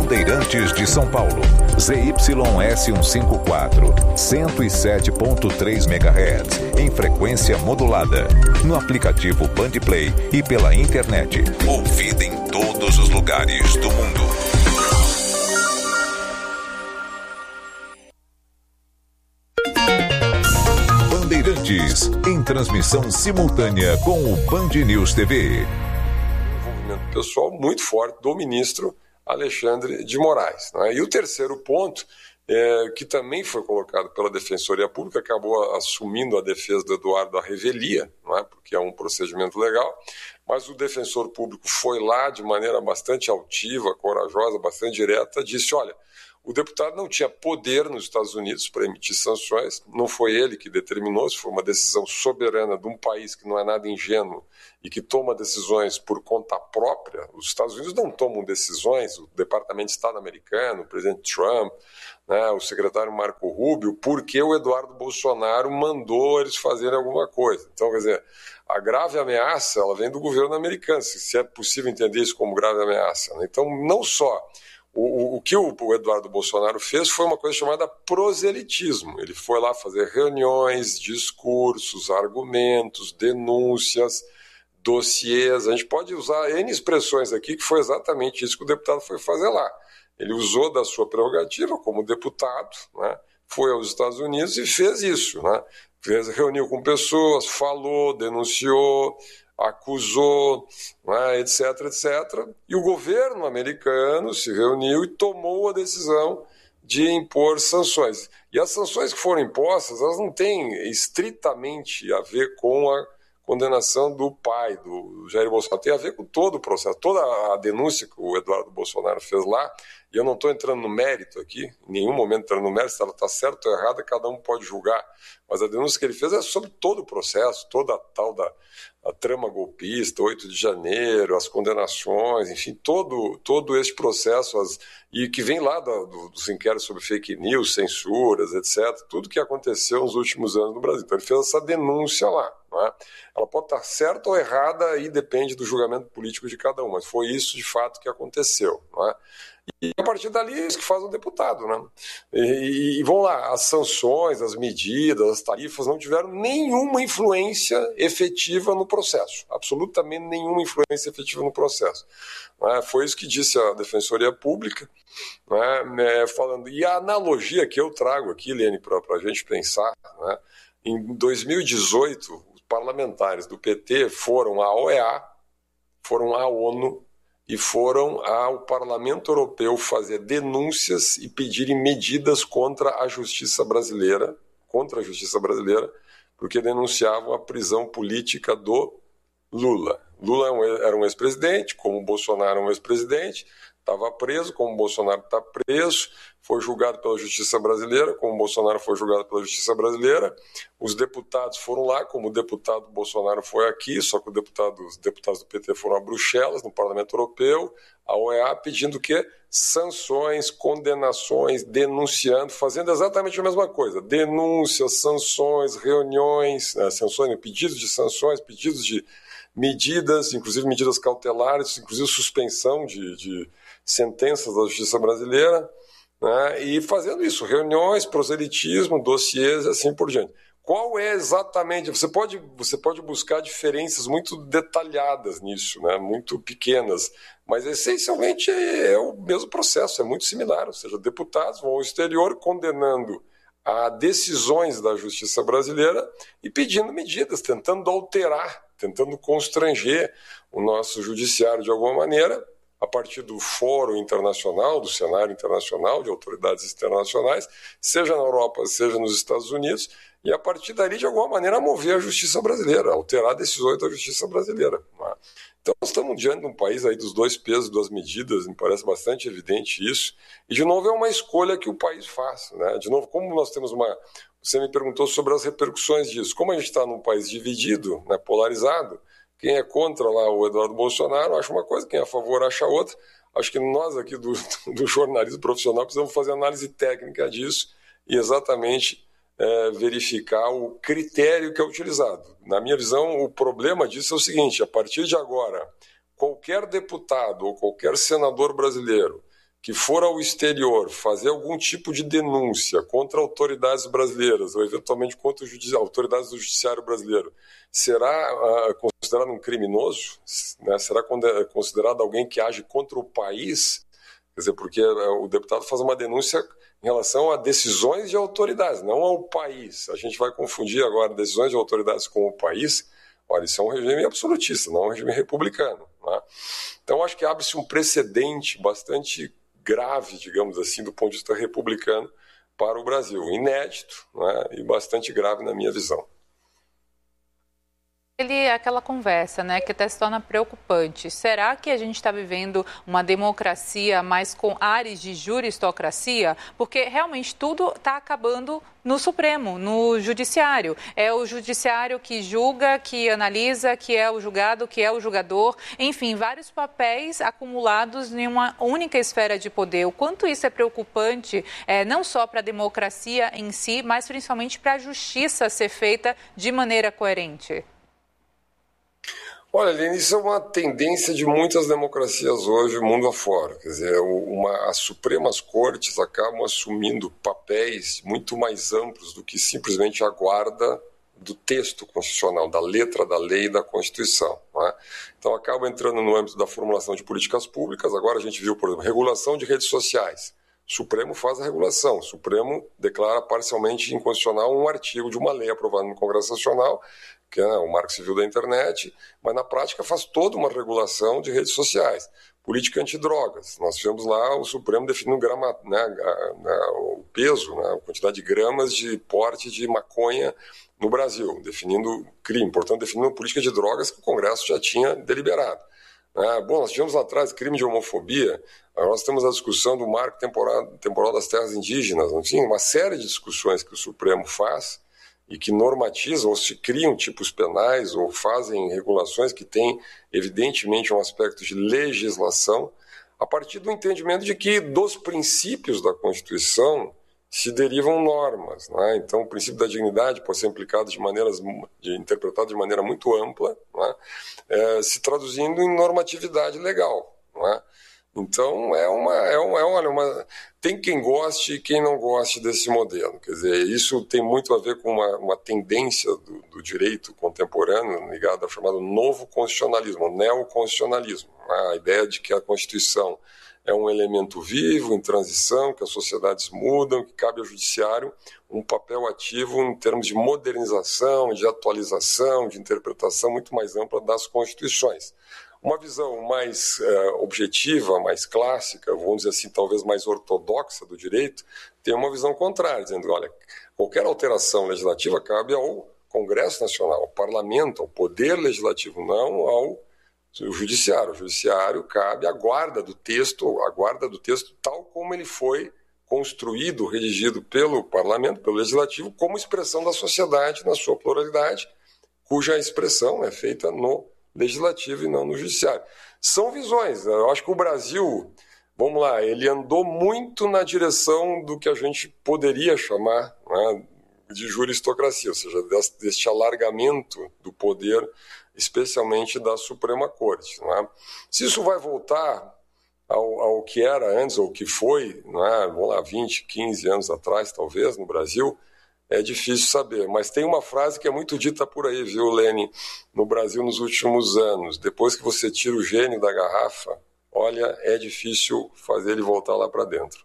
Bandeirantes de São Paulo, ZYS154, 107.3 MHz, em frequência modulada, no aplicativo Bandplay e pela internet. Ouvida em todos os lugares do mundo. Bandeirantes, em transmissão simultânea com o Band News TV. Envolvimento pessoal muito forte do ministro Alexandre de Moraes, né? E o terceiro ponto, que também foi colocado pela Defensoria Pública, acabou assumindo a defesa do Eduardo à revelia, não é? Porque é um procedimento legal, mas o defensor público foi lá de maneira bastante altiva, corajosa, bastante direta, disse, olha, o deputado não tinha poder nos Estados Unidos para emitir sanções, não foi ele que determinou, isso foi uma decisão soberana de um país que não é nada ingênuo e que toma decisões por conta própria. Os Estados Unidos não tomam decisões, o Departamento de Estado americano, o presidente Trump, né, o secretário Marco Rubio, porque o Eduardo Bolsonaro mandou eles fazerem alguma coisa. Então, quer dizer, a grave ameaça ela vem do governo americano, se é possível entender isso como grave ameaça, né? Então, não só o que o Eduardo Bolsonaro fez foi uma coisa chamada proselitismo. Ele foi lá fazer reuniões, discursos, argumentos, denúncias, dossiês. A gente pode usar N expressões aqui, que foi exatamente isso que o deputado foi fazer lá. Ele usou da sua prerrogativa como deputado, né? Foi aos Estados Unidos e fez isso, né? Reuniu com pessoas, falou, denunciou, acusou, né, etc, etc. E o governo americano se reuniu e tomou a decisão de impor sanções. E as sanções que foram impostas, elas não têm estritamente a ver com a condenação do pai, do Jair Bolsonaro. Tem a ver com todo o processo, toda a denúncia que o Eduardo Bolsonaro fez lá, e eu não estou entrando no mérito aqui, em nenhum momento entrando no mérito, se ela está certa ou errada, cada um pode julgar, mas a denúncia que ele fez é sobre todo o processo, toda a tal da a trama golpista, 8 de janeiro, as condenações, enfim, todo esse processo, e que vem lá dos inquéritos sobre fake news, censuras, etc., tudo que aconteceu nos últimos anos no Brasil. Então ele fez essa denúncia lá, não é? Ela pode estar certa ou errada, aí depende do julgamento político de cada um, mas foi isso de fato que aconteceu, não é? E a partir dali é isso que faz um deputado, né? E vão lá, as sanções, as medidas, as tarifas não tiveram nenhuma influência efetiva no processo, absolutamente nenhuma influência efetiva no processo. Foi isso que disse a Defensoria Pública, né? Falando, e a analogia que eu trago aqui, Lene, para a gente pensar, né? Em 2018, os parlamentares do PT foram à OEA, foram à ONU, e foram ao Parlamento Europeu fazer denúncias e pedirem medidas contra a justiça brasileira, porque denunciavam a prisão política do Lula. Lula era um ex-presidente, como o Bolsonaro é um ex-presidente, estava preso, como o Bolsonaro está preso, foi julgado pela justiça brasileira, como o Bolsonaro foi julgado pela justiça brasileira. Os deputados foram lá, como o deputado Bolsonaro foi aqui, só que os deputados do PT foram a Bruxelas, no Parlamento Europeu, a OEA, pedindo o quê? Sanções, condenações, denunciando, fazendo exatamente a mesma coisa. Denúncias, sanções, reuniões, sanções, pedidos de sanções, pedidos de medidas, inclusive medidas cautelares, inclusive suspensão de sentenças da justiça brasileira, né? E fazendo isso, reuniões, proselitismo, dossiês e assim por diante. Qual é exatamente? Você pode buscar diferenças muito detalhadas nisso, né? Muito pequenas, mas essencialmente é o mesmo processo, é muito similar, ou seja, deputados vão ao exterior condenando a decisões da justiça brasileira e pedindo medidas, tentando alterar, tentando constranger o nosso judiciário de alguma maneira, a partir do fórum internacional, do cenário internacional, de autoridades internacionais, seja na Europa, seja nos Estados Unidos, e a partir dali, de alguma maneira, mover a justiça brasileira, alterar decisões da justiça brasileira. Então, nós estamos diante de um país aí dos dois pesos e duas medidas, me parece bastante evidente isso, e, de novo, é uma escolha que o país faz, né? De novo, como nós temos Você me perguntou sobre as repercussões disso. Como a gente está num país dividido, né, polarizado, quem é contra lá o Eduardo Bolsonaro acha uma coisa, quem é a favor acha outra. Acho que nós aqui do jornalismo profissional precisamos fazer análise técnica disso e exatamente verificar o critério que é utilizado. Na minha visão, o problema disso é o seguinte: a partir de agora, qualquer deputado ou qualquer senador brasileiro que for ao exterior fazer algum tipo de denúncia contra autoridades brasileiras ou eventualmente contra autoridades do judiciário brasileiro, será considerado um criminoso? Né? Será considerado alguém que age contra o país? Quer dizer, porque o deputado faz uma denúncia em relação a decisões de autoridades, não ao país. A gente vai confundir agora decisões de autoridades com o país. Olha, isso é um regime absolutista, não é um regime republicano. Né? Então, acho que abre-se um precedente bastante grave, digamos assim, do ponto de vista republicano para o Brasil. Inédito, né? E bastante grave na minha visão. Aquela conversa, né, que até se torna preocupante. Será que a gente está vivendo uma democracia mais com ares de juristocracia? Porque realmente tudo está acabando no Supremo, no Judiciário. É o Judiciário que julga, que analisa, que é o julgado, que é o julgador. Enfim, vários papéis acumulados em uma única esfera de poder. O quanto isso é preocupante, não só para a democracia em si, mas principalmente para a justiça ser feita de maneira coerente. Olha, Aline, isso é uma tendência de muitas democracias hoje, mundo afora. Quer dizer, as Supremas Cortes acabam assumindo papéis muito mais amplos do que simplesmente a guarda do texto constitucional, da letra da lei e da Constituição. Né? Então, acaba entrando no âmbito da formulação de políticas públicas. Agora a gente viu, por exemplo, regulação de redes sociais. O Supremo faz a regulação. O Supremo declara parcialmente inconstitucional um artigo de uma lei aprovada no Congresso Nacional, que é o Marco Civil da Internet, mas na prática faz toda uma regulação de redes sociais. Política antidrogas. Nós tivemos lá o Supremo definindo o peso, né, a quantidade de gramas de porte de maconha no Brasil, definindo crime, portanto, definindo política de drogas que o Congresso já tinha deliberado. Bom, nós tivemos lá atrás crime de homofobia, agora nós temos a discussão do marco temporal das terras indígenas, enfim, uma série de discussões que o Supremo faz e que normatizam ou se criam tipos penais ou fazem regulações que têm, evidentemente, um aspecto de legislação, a partir do entendimento de que dos princípios da Constituição se derivam normas. Né? Então, o princípio da dignidade pode ser implicado interpretado de maneira muito ampla, né? Se traduzindo em normatividade legal. Né? Então, tem quem goste e quem não goste desse modelo. Quer dizer, isso tem muito a ver com uma tendência do direito contemporâneo ligada ao chamado novo constitucionalismo, o neoconstitucionalismo. A ideia de que a Constituição é um elemento vivo, em transição, que as sociedades mudam, que cabe ao judiciário um papel ativo em termos de modernização, de atualização, de interpretação muito mais ampla das constituições. Uma visão mais objetiva, mais clássica, vamos dizer assim, talvez mais ortodoxa do direito, tem uma visão contrária, dizendo, olha, qualquer alteração legislativa cabe ao Congresso Nacional, ao Parlamento, ao Poder Legislativo, não ao Judiciário. O Judiciário cabe a guarda do texto tal como ele foi construído, redigido pelo Parlamento, pelo Legislativo, como expressão da sociedade na sua pluralidade, cuja expressão é feita no Legislativo e não no Judiciário. São visões. Eu acho que o Brasil, vamos lá, ele andou muito na direção do que a gente poderia chamar, né, de juristocracia, ou seja, deste alargamento do poder, especialmente da Suprema Corte. Não é? Se isso vai voltar ao que era antes, ou o que foi, não é? Vamos lá, 20, 15 anos atrás, talvez, no Brasil, é difícil saber. Mas tem uma frase que é muito dita por aí, viu, Lene, no Brasil nos últimos anos. Depois que você tira o gênio da garrafa, olha, é difícil fazer ele voltar lá para dentro.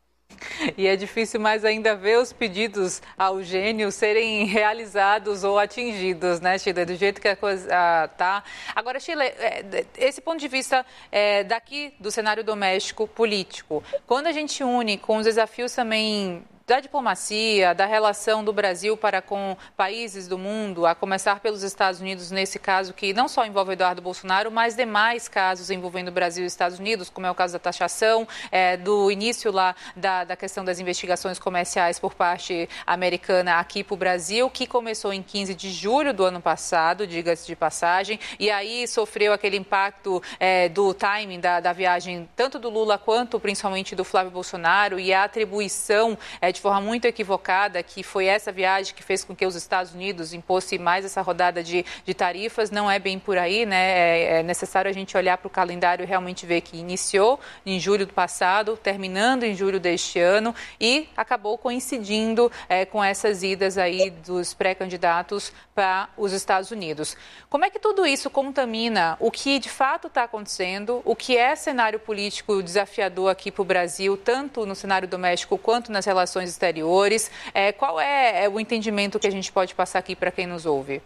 E é difícil mais ainda ver os pedidos ao gênio serem realizados ou atingidos, né, Sheila? Do jeito que a coisa está. Agora, Sheila, esse ponto de vista daqui do cenário doméstico político, quando a gente une com os desafios também da diplomacia, da relação do Brasil para com países do mundo, a começar pelos Estados Unidos, nesse caso que não só envolve Eduardo Bolsonaro, mas demais casos envolvendo Brasil e Estados Unidos, como é o caso da taxação, do início lá da questão das investigações comerciais por parte americana aqui para o Brasil, que começou em 15 de julho do ano passado, diga-se de passagem, e aí sofreu aquele impacto do timing da viagem, tanto do Lula quanto principalmente do Flávio Bolsonaro, e a atribuição de de forma muito equivocada que foi essa viagem que fez com que os Estados Unidos impôsse mais essa rodada de tarifas. Não é bem por aí, né? É necessário a gente olhar para o calendário e realmente ver que iniciou em julho do passado, terminando em julho deste ano e acabou coincidindo com essas idas aí dos pré-candidatos para os Estados Unidos. Como é que tudo isso contamina o que de fato está acontecendo, o que é cenário político desafiador aqui para o Brasil, tanto no cenário doméstico quanto nas relações exteriores? Qual é o entendimento que a gente pode passar aqui para quem nos ouve?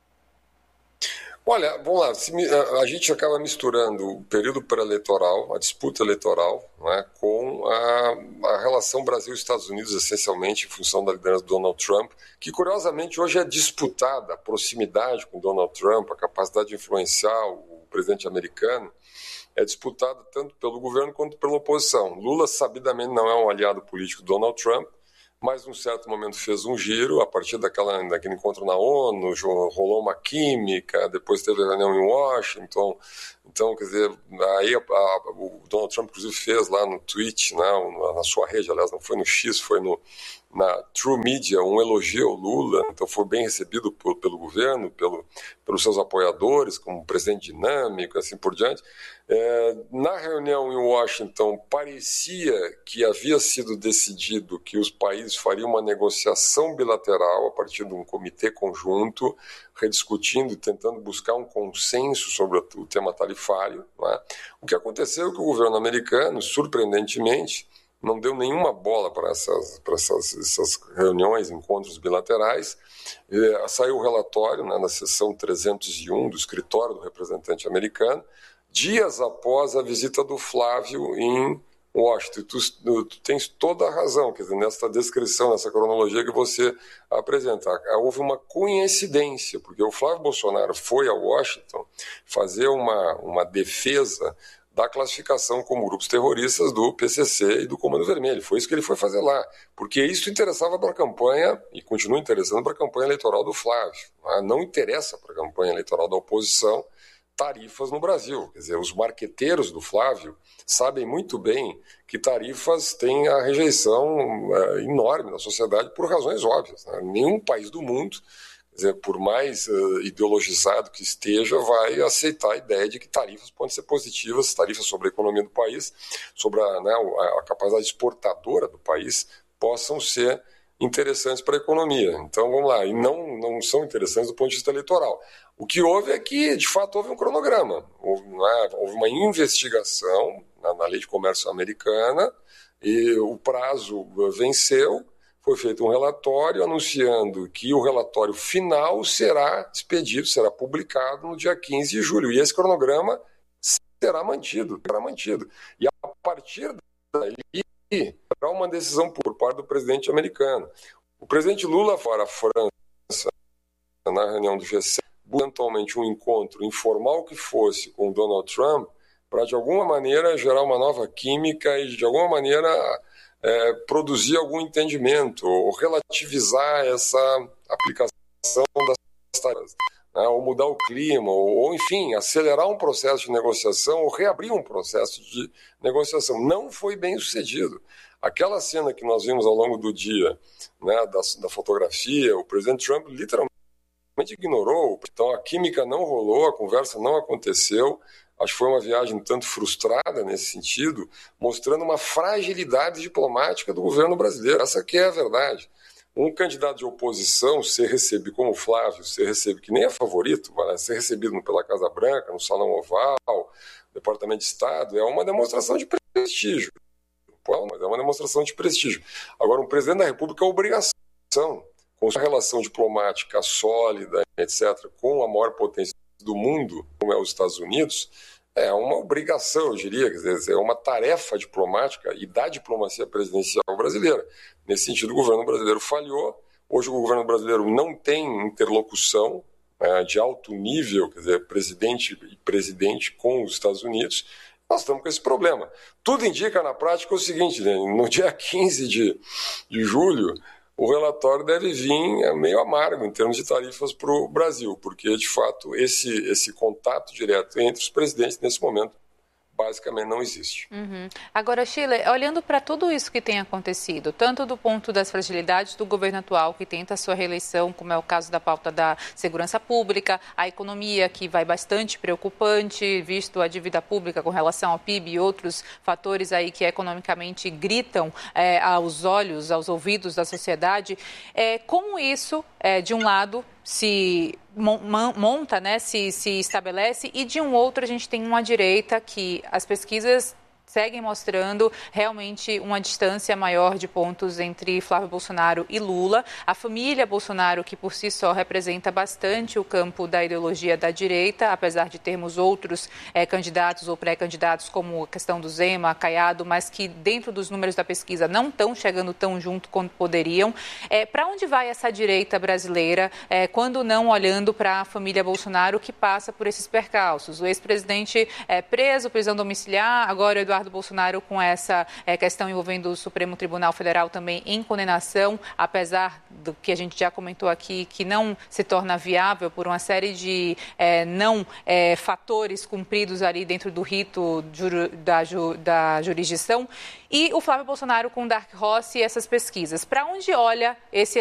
Olha, vamos lá, a gente acaba misturando o período pré-eleitoral, a disputa eleitoral, né, com a relação Brasil-Estados Unidos, essencialmente em função da liderança do Donald Trump, que curiosamente hoje é disputada, a proximidade com Donald Trump, a capacidade de influenciar o presidente americano, é disputada tanto pelo governo quanto pela oposição. Lula, sabidamente, não é um aliado político do Donald Trump, mas num certo momento fez um giro, a partir daquele encontro na ONU, rolou uma química, depois teve a reunião em Washington. Então, quer dizer, aí o Donald Trump, inclusive, fez lá no Twitch, né, na sua rede, aliás, não foi no X, foi na True Media, um elogio ao Lula. Então foi bem recebido pelo governo, pelos seus apoiadores, como um presidente dinâmico, assim por diante. Na reunião em Washington, parecia que havia sido decidido que os países fariam uma negociação bilateral a partir de um comitê conjunto, rediscutindo e tentando buscar um consenso sobre o tema tarifário, né? O que aconteceu é que o governo americano, surpreendentemente, não deu nenhuma bola para essas reuniões, encontros bilaterais. Saiu o relatório, né, na seção 301 do escritório do representante americano, dias após a visita do Flávio em Washington. Tu tens toda a razão, quer dizer, nessa descrição, nessa cronologia que você apresenta. Houve uma coincidência, porque o Flávio Bolsonaro foi a Washington fazer uma defesa da classificação como grupos terroristas do PCC e do Comando Vermelho. Foi isso que ele foi fazer lá, porque isso interessava para a campanha, e continua interessando para a campanha eleitoral do Flávio. Não interessa para a campanha eleitoral da oposição tarifas no Brasil. Quer dizer, os marqueteiros do Flávio sabem muito bem que tarifas têm a rejeição enorme na sociedade por razões óbvias, né? Nenhum país do mundo, quer dizer, por mais ideologizado que esteja, vai aceitar a ideia de que tarifas podem ser positivas, tarifas sobre a economia do país, sobre a capacidade exportadora do país, possam ser interessantes para a economia. Então, vamos lá, e não são interessantes do ponto de vista eleitoral. O que houve é que, de fato, houve um cronograma, houve uma investigação na Lei de Comércio Americana, e o prazo venceu. Foi feito um relatório anunciando que o relatório final será expedido, será publicado no dia 15 de julho. E esse cronograma será mantido. E a partir daí, será uma decisão por parte do presidente americano. O presidente Lula fora a França, na reunião do G7, eventualmente um encontro informal que fosse com o Donald Trump, para de alguma maneira gerar uma nova química e de alguma maneira produzir algum entendimento ou relativizar essa aplicação das tarifas, né, ou mudar o clima, ou enfim, acelerar um processo de negociação ou reabrir um processo de negociação. Não foi bem sucedido. Aquela cena que nós vimos ao longo do dia, né, da fotografia, o presidente Trump literalmente ignorou, então a química não rolou, a conversa não aconteceu. Acho que foi uma viagem um tanto frustrada nesse sentido, mostrando uma fragilidade diplomática do governo brasileiro. Essa que é a verdade. Um candidato de oposição ser recebido, como o Flávio, ser recebido, que nem é favorito, ser recebido pela Casa Branca, no Salão Oval, Departamento de Estado, é uma demonstração de prestígio. É uma demonstração de prestígio. Agora, um presidente da República é obrigação, com sua relação diplomática sólida, etc., com a maior potência do mundo, como é os Estados Unidos, é uma obrigação, eu diria, quer dizer, é uma tarefa diplomática e da diplomacia presidencial brasileira. Nesse sentido, o governo brasileiro falhou. Hoje o governo brasileiro não tem interlocução de alto nível, quer dizer, presidente com os Estados Unidos. Nós estamos com esse problema. Tudo indica na prática o seguinte, né? No dia 15 de julho, o relatório deve vir meio amargo em termos de tarifas para o Brasil, porque, de fato, esse contato direto entre os presidentes, nesse momento, basicamente não existe. Agora, Sheila, olhando para tudo isso que tem acontecido, tanto do ponto das fragilidades do governo atual, que tenta a sua reeleição, como é o caso da pauta da segurança pública, a economia, que vai bastante preocupante, visto a dívida pública com relação ao PIB e outros fatores aí que economicamente gritam aos olhos, aos ouvidos da sociedade, como isso, de um lado, se monta, né, se estabelece, e de um outro a gente tem uma direita que as pesquisas seguem mostrando realmente uma distância maior de pontos entre Flávio Bolsonaro e Lula. A família Bolsonaro, que por si só representa bastante o campo da ideologia da direita, apesar de termos outros candidatos ou pré-candidatos, como a questão do Zema, Caiado, mas que dentro dos números da pesquisa não estão chegando tão junto quanto poderiam. Para onde vai essa direita brasileira, quando não olhando para a família Bolsonaro, que passa por esses percalços? O ex-presidente preso, prisão domiciliar, agora o Eduardo Bolsonaro com essa questão envolvendo o Supremo Tribunal Federal também em condenação, apesar do que a gente já comentou aqui, que não se torna viável por uma série de fatores cumpridos ali dentro do rito da jurisdição. E o Flávio Bolsonaro com o Dark Horse e essas pesquisas. Para onde olha esse